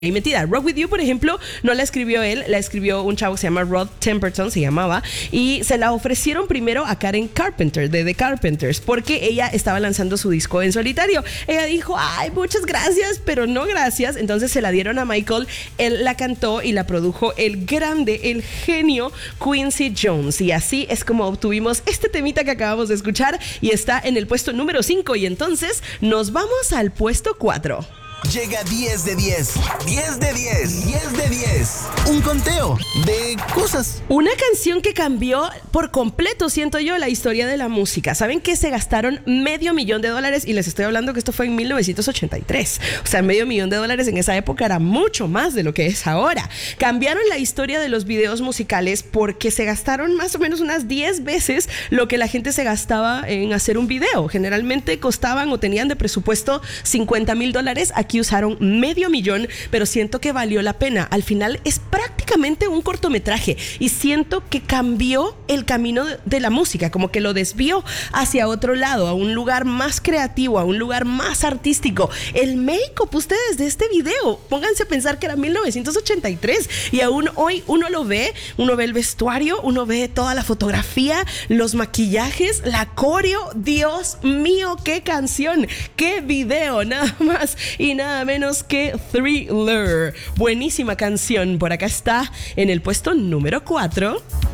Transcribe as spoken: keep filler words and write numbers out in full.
Y mentira, Rock With You, por ejemplo, no la escribió él, la escribió un chavo que se llama Rod Temperton, se llamaba, y se la ofrecieron primero a Karen Carpenter, de The Carpenters, porque ella estaba lanzando su disco en solitario. Ella dijo, ay, muchas gracias, pero no gracias. Entonces se la dieron a Michael, él la cantó y la produjo el grande, el genio Quincy Jones. Y así es como obtuvimos este temita que acabamos de escuchar y está en el puesto número cinco. Y entonces nos vamos al puesto cuatro. Llega diez de diez, diez de diez, diez de diez. Un conteo de cosas. Una canción que cambió por completo, siento yo, la historia de la música. ¿Saben que se gastaron medio millón de dólares? Y les estoy hablando que esto fue en mil novecientos ochenta y tres. O sea, medio millón de dólares en esa época era mucho más de lo que es ahora. Cambiaron la historia de los videos musicales porque se gastaron más o menos unas diez veces lo que la gente se gastaba en hacer un video. Generalmente costaban o tenían de presupuesto cincuenta mil dólares. Aquí usaron medio millón, pero siento que valió la pena. Al final es prácticamente un cortometraje y siento que cambió el camino de la música, como que lo desvió hacia otro lado, a un lugar más creativo, a un lugar más artístico. El make-up, ustedes, de este video, pónganse a pensar que era mil novecientos ochenta y tres y aún hoy uno lo ve, uno ve el vestuario, uno ve toda la fotografía, los maquillajes, la coreo. Dios mío, qué canción, qué video, nada más y nada menos que Thriller. Buenísima canción. Por acá está en el puesto número cuatro.